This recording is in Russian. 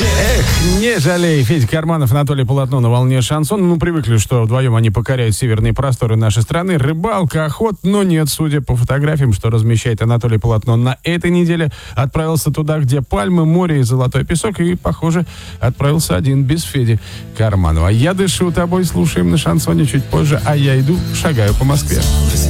Не жалей. Федя Карманов, Анатолий Полотно на волне шансон. Ну, привыкли, что вдвоем они покоряют северные просторы нашей страны. Рыбалка, охота, но нет, судя по фотографиям, что размещает Анатолий Полотно на этой неделе, отправился туда, где пальмы, море и золотой песок. И, похоже, отправился один без Феди Карманова. Я дышу тобой, слушаем на шансоне чуть позже, а я иду, шагаю по Москве.